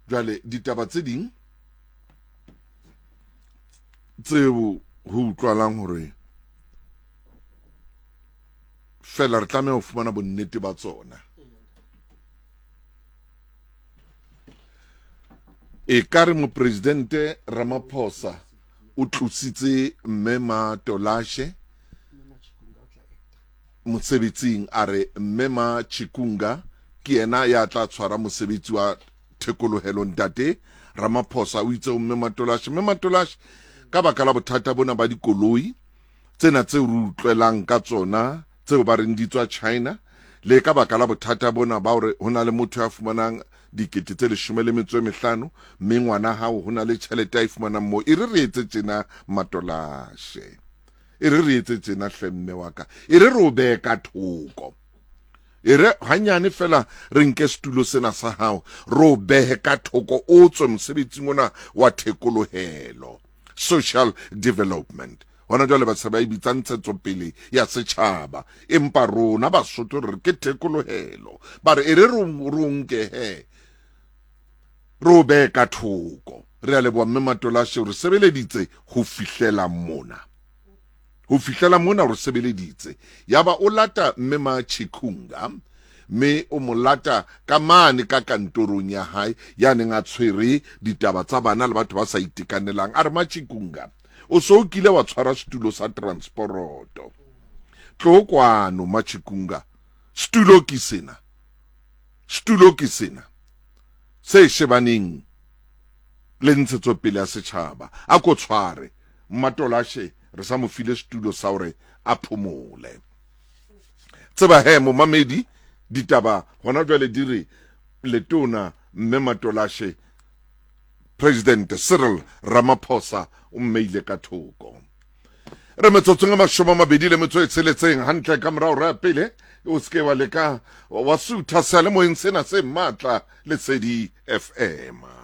jwale ditaba tse ding tseo ho utlwalang hore fela re tlameha ho fumana bonnete ba tsona. E kare mopresidente Ramaphosa o tlositse mme Matolashe mosebetsing, a re mme Chikunga ke yena ya tla tshwara mosebetsi wa thekolohelo. Ntate Ramaphosa o itse mme Matolashe ka baka la bothata bona ba dikoloi tsena tse re utlwelang ka tsona tseo ba reng di tswa China, le ka baka la bothata bona ba hore hona le motho ya fumanang dikete tse 15 mme ngwana hao hona le tjhelete a ifumanang mo. E re etse tsena Matolashe, e re etse tsena hlemme wa ka, e re o be ka thoko, e re hanyane fela re nke setulo sena sa hao ro behe ka thoko o tswe mosebetsing ona wa thekolohelo, social development. Hona jwale ba se ba ibitsa ntshetsopele ya setjhaba, empa rona Basotho re ke thekolohelo. Ba re e re ronke he ro be ka thoko. Re a leboha mme Matolashe re sebeleditse ho fihlela mona, ho fihlela mona re sebeleditse. Yaba o lata mme Chikunga, me o molata ka mane ka kantorong ya hae ya neng a tshwere ditaba tsa bana le batho ba sa itekanelang. A re Chikunga, o so kile wa tshwara setulo sa transporoto. Tlokwano Chikunga, setulo ke sena se shebaneng le ntshetsopele ya setjhaba. A ko tshware Matolashe, re sa mo file setulo sa hore a phomole. Tseba he mo mamedi, ditaba hona jwale dire letona mme Matolashe President Cyril Ramaphosa o mmeile ka thoko. Re metsotsong a 26 hantle ka morao re pele o ske wa leka wa sutha sale mo sena se matla le Lesedi FM.